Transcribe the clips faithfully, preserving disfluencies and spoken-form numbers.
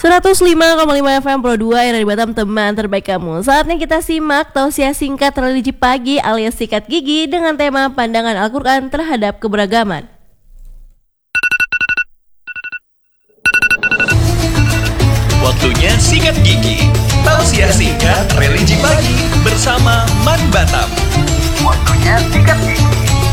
seratus lima koma lima F M Pro dua yang dari Batam, teman terbaik kamu. Saatnya kita simak tausiah singkat religi pagi alias sikat gigi dengan tema pandangan Al-Quran terhadap keberagaman. Waktunya sikat gigi. Tausiah singkat religi pagi bersama Man Batam. Waktunya sikat gigi.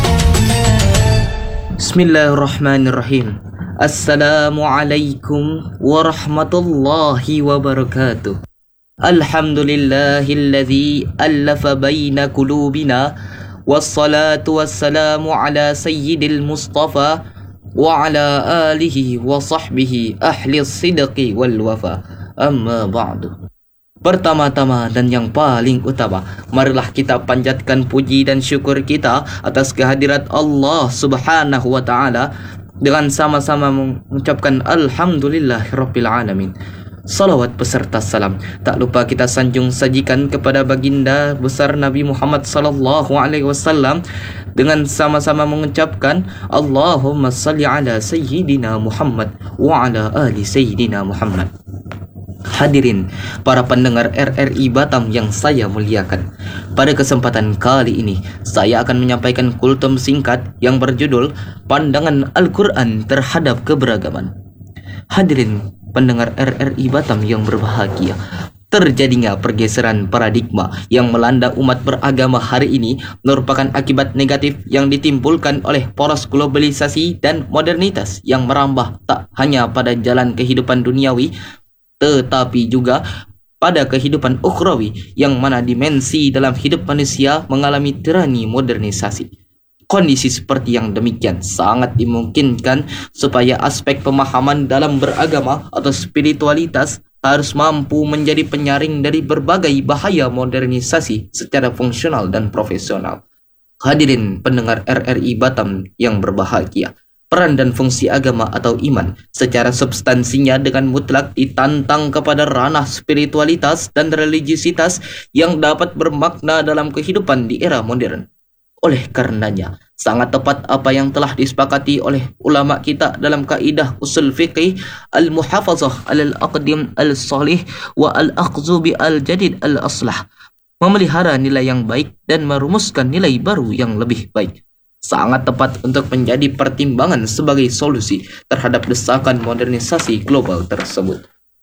Bismillahirrahmanirrahim. Assalamualaikum warahmatullahi wabarakatuh. Alhamdulillahilladzi allafa baina qulubina. Wassalatu wassalamu ala sayyidil mustafa wa ala alihi wa sahbihi ahli sidqi wal wafa. Amma ba'du. Pertama-tama dan yang paling utama, marilah kita panjatkan puji dan syukur kita atas kehadirat Allah Subhanahu wa taala dengan sama-sama mengucapkan alhamdulillahirabbil alamin. Salawat beserta salam tak lupa kita sanjung sajikan kepada baginda besar Nabi Muhammad sallallahu alaihi wasallam dengan sama-sama mengucapkan Allahumma salli ala sayyidina Muhammad wa ala ali sayyidina Muhammad. Hadirin para pendengar R R I Batam yang saya muliakan, pada kesempatan kali ini saya akan menyampaikan kultum singkat yang berjudul Pandangan Al-Quran Terhadap Keberagaman. Hadirin pendengar R R I Batam yang berbahagia, terjadinya pergeseran paradigma yang melanda umat beragama hari ini merupakan akibat negatif yang ditimbulkan oleh poros globalisasi dan modernitas yang merambah tak hanya pada jalan kehidupan duniawi tetapi juga pada kehidupan ukhrawi, yang mana dimensi dalam hidup manusia mengalami tirani modernisasi. Kondisi seperti yang demikian sangat dimungkinkan supaya aspek pemahaman dalam beragama atau spiritualitas harus mampu menjadi penyaring dari berbagai bahaya modernisasi secara fungsional dan profesional. Hadirin pendengar R R I Batam yang berbahagia, peran dan fungsi agama atau iman secara substansinya dengan mutlak ditantang kepada ranah spiritualitas dan religiusitas yang dapat bermakna dalam kehidupan di era modern. Oleh karenanya, sangat tepat apa yang telah disepakati oleh ulama kita dalam kaidah usul fiqih al-muhafazah al-aqdim al-salih wa al-aqzu bi al-jadid al-aslah, memelihara nilai yang baik dan merumuskan nilai baru yang lebih baik. Sangat tepat untuk menjadi pertimbangan sebagai solusi terhadap desakan modernisasi global tersebut.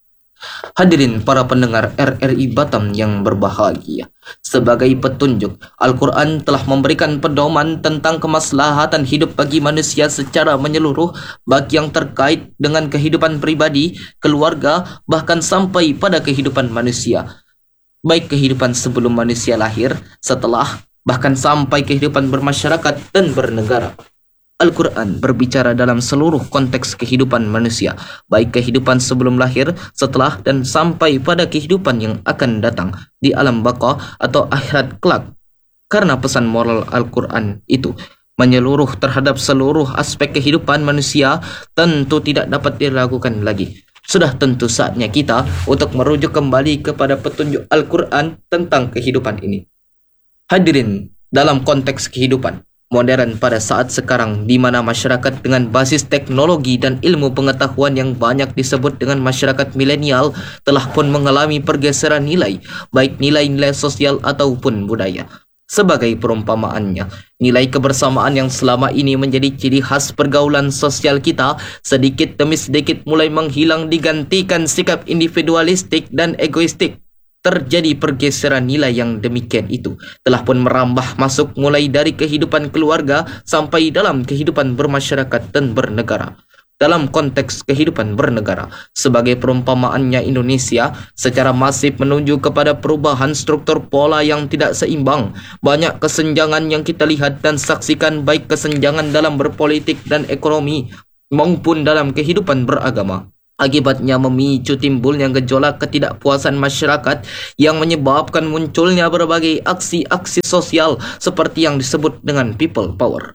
Hadirin para pendengar R R I Batam yang berbahagia, sebagai petunjuk, Al-Quran telah memberikan pedoman tentang kemaslahatan hidup bagi manusia secara menyeluruh, baik yang terkait dengan kehidupan pribadi, keluarga, bahkan sampai pada kehidupan manusia, baik kehidupan sebelum manusia lahir, setelah, bahkan sampai kehidupan bermasyarakat dan bernegara. Al-Quran berbicara dalam seluruh konteks kehidupan manusia, baik kehidupan sebelum lahir, setelah, dan sampai pada kehidupan yang akan datang di alam baqa atau akhirat kelak. Karena pesan moral Al-Quran itu menyeluruh terhadap seluruh aspek kehidupan manusia, tentu tidak dapat diragukan lagi. Sudah tentu saatnya kita untuk merujuk kembali kepada petunjuk Al-Quran tentang kehidupan ini. Hadirin, dalam konteks kehidupan modern pada saat sekarang, di mana masyarakat dengan basis teknologi dan ilmu pengetahuan yang banyak disebut dengan masyarakat milenial telah pun mengalami pergeseran nilai, baik nilai-nilai sosial ataupun budaya. Sebagai perumpamaannya, nilai kebersamaan yang selama ini menjadi ciri khas pergaulan sosial kita, sedikit demi sedikit mulai menghilang digantikan sikap individualistik dan egoistik. Terjadi pergeseran nilai yang demikian itu telah pun merambah masuk mulai dari kehidupan keluarga sampai dalam kehidupan bermasyarakat dan bernegara. Dalam konteks kehidupan bernegara, sebagai perumpamaannya Indonesia secara masif menuju kepada perubahan struktur pola yang tidak seimbang. Banyak kesenjangan yang kita lihat dan saksikan, baik kesenjangan dalam berpolitik dan ekonomi maupun dalam kehidupan beragama. Akibatnya memicu timbulnya gejolak ketidakpuasan masyarakat yang menyebabkan munculnya berbagai aksi-aksi sosial seperti yang disebut dengan people power.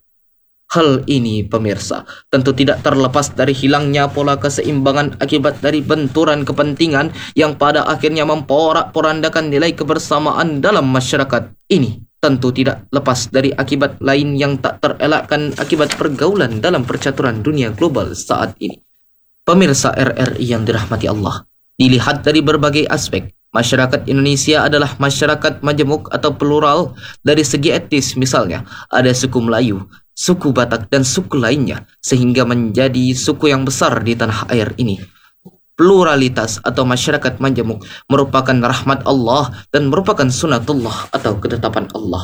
Hal ini, pemirsa, tentu tidak terlepas dari hilangnya pola keseimbangan akibat dari benturan kepentingan yang pada akhirnya memporak-porandakan nilai kebersamaan dalam masyarakat ini. Tentu tidak lepas dari akibat lain yang tak terelakkan akibat pergaulan dalam percaturan dunia global saat ini. Pemirsa R R I yang dirahmati Allah, Dilihat dari berbagai aspek, masyarakat Indonesia adalah masyarakat majemuk atau plural. Dari segi etnis misalnya, ada suku Melayu, suku Batak, dan suku lainnya, sehingga menjadi suku yang besar di tanah air ini. Pluralitas atau masyarakat majemuk merupakan rahmat Allah dan merupakan sunatullah atau ketetapan Allah.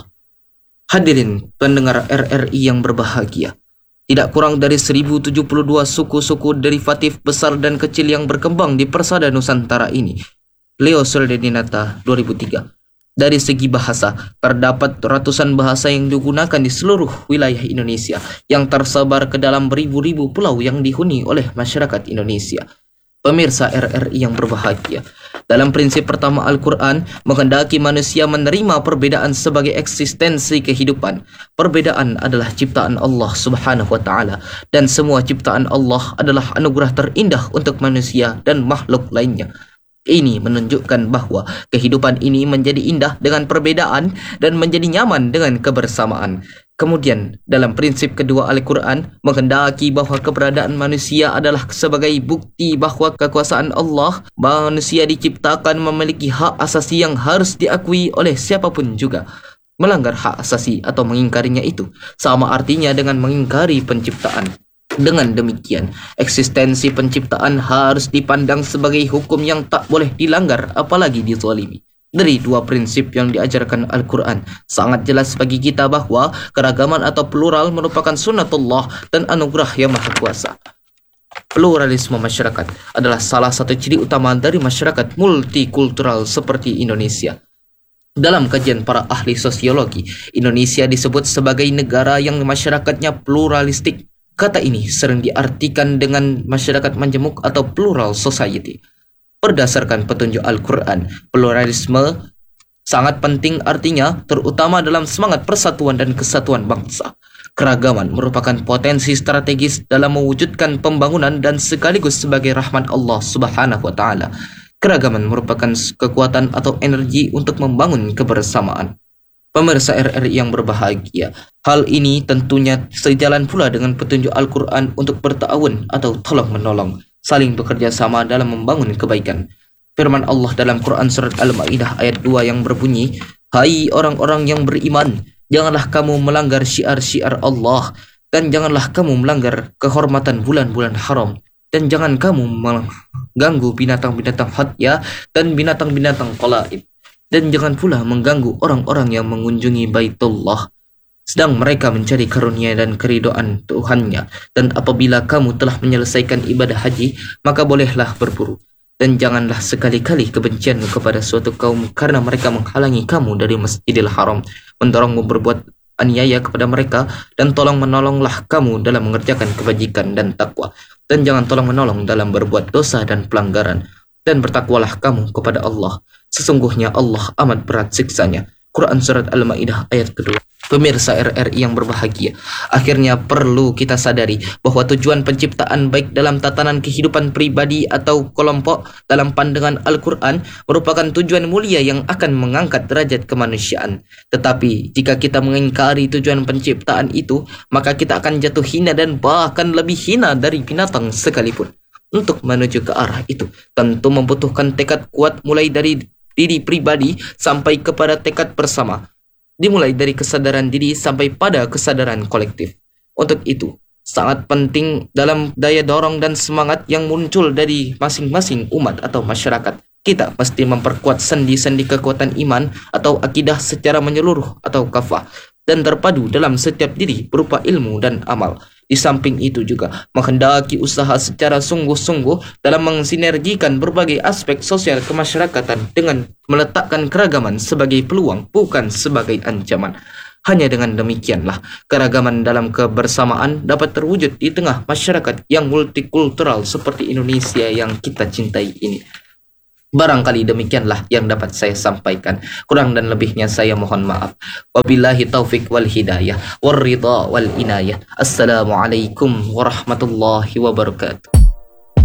Hadirin pendengar R R I yang berbahagia, tidak kurang dari seribu tujuh puluh dua suku-suku derivatif besar dan kecil yang berkembang di persada Nusantara ini. Leo Suldadinata dua ribu tiga. Dari segi bahasa, terdapat ratusan bahasa yang digunakan di seluruh wilayah Indonesia yang tersebar ke dalam beribu-ribu pulau yang dihuni oleh masyarakat Indonesia. Pemirsa R R I yang berbahagia, dalam prinsip pertama Al-Quran menghendaki manusia menerima perbedaan sebagai eksistensi kehidupan. Perbedaan adalah ciptaan Allah Subhanahu wa Ta'ala, dan semua ciptaan Allah adalah anugerah terindah untuk manusia dan makhluk lainnya. Ini menunjukkan bahwa kehidupan ini menjadi indah dengan perbedaan dan menjadi nyaman dengan kebersamaan. Kemudian, dalam prinsip kedua Al-Quran menghendaki bahwa keberadaan manusia adalah sebagai bukti bahwa kekuasaan Allah. Manusia diciptakan memiliki hak asasi yang harus diakui oleh siapapun juga. Melanggar hak asasi atau mengingkarinya itu sama artinya dengan mengingkari penciptaan. Dengan demikian, eksistensi penciptaan harus dipandang sebagai hukum yang tak boleh dilanggar apalagi dizalimi. Dari dua prinsip yang diajarkan Al-Quran, sangat jelas bagi kita bahwa keragaman atau plural merupakan sunatullah dan anugerah yang maha kuasa. Pluralisme masyarakat adalah salah satu ciri utama dari masyarakat multikultural seperti Indonesia. Dalam kajian para ahli sosiologi, Indonesia disebut sebagai negara yang masyarakatnya pluralistik. Kata ini sering diartikan dengan masyarakat majemuk atau plural society. Berdasarkan petunjuk Al-Quran, pluralisme sangat penting, artinya terutama dalam semangat persatuan dan kesatuan bangsa. Keragaman merupakan potensi strategis dalam mewujudkan pembangunan dan sekaligus sebagai rahmat Allah Subhanahu wa Ta'ala. Keragaman merupakan kekuatan atau energi untuk membangun kebersamaan. Pemirsa R R I yang berbahagia, hal ini tentunya sejalan pula dengan petunjuk Al-Quran untuk berta'awun atau tolong-menolong, saling bekerja sama dalam membangun kebaikan. Firman Allah dalam Quran surat Al-Ma'idah ayat dua yang berbunyi, "Hai orang-orang yang beriman, janganlah kamu melanggar syiar-syiar Allah, dan janganlah kamu melanggar kehormatan bulan-bulan haram, dan jangan kamu mengganggu binatang-binatang hadya dan binatang-binatang qalaid, dan jangan pula mengganggu orang-orang yang mengunjungi Baitullah sedang mereka mencari karunia dan keridhaan Tuhannya. Dan apabila kamu telah menyelesaikan ibadah haji, maka bolehlah berburu. Dan janganlah sekali-kali kebencianmu kepada suatu kaum karena mereka menghalangi kamu dari Masjidil Haram, mendorongmu berbuat aniaya kepada mereka, dan tolong menolonglah kamu dalam mengerjakan kebajikan dan takwa. Dan jangan tolong menolong dalam berbuat dosa dan pelanggaran. Dan bertakwalah kamu kepada Allah. Sesungguhnya Allah amat berat siksanya." Quran surat Al-Ma'idah ayat kedua. Pemirsa R R I yang berbahagia, akhirnya perlu kita sadari bahwa tujuan penciptaan baik dalam tatanan kehidupan pribadi atau kelompok dalam pandangan Al-Quran merupakan tujuan mulia yang akan mengangkat derajat kemanusiaan. Tetapi jika kita mengingkari tujuan penciptaan itu, maka kita akan jatuh hina dan bahkan lebih hina dari binatang sekalipun. Untuk menuju ke arah itu tentu membutuhkan tekad kuat mulai dari diri pribadi sampai kepada tekad bersama. Dimulai dari kesadaran diri sampai pada kesadaran kolektif. Untuk itu, sangat penting dalam daya dorong dan semangat yang muncul dari masing-masing umat atau masyarakat. Kita mesti memperkuat sendi-sendi kekuatan iman atau akidah secara menyeluruh atau kafah dan terpadu dalam setiap diri berupa ilmu dan amal. Di samping itu juga menghendaki usaha secara sungguh-sungguh dalam mensinergikan berbagai aspek sosial kemasyarakatan dengan meletakkan keragaman sebagai peluang bukan sebagai ancaman. Hanya dengan demikianlah keragaman dalam kebersamaan dapat terwujud di tengah masyarakat yang multikultural seperti Indonesia yang kita cintai ini. Barangkali demikianlah yang dapat saya sampaikan. Kurang dan lebihnya saya mohon maaf. Wabillahi taufik wal hidayah, war ridha wal inayah. Assalamualaikum warahmatullahi wabarakatuh.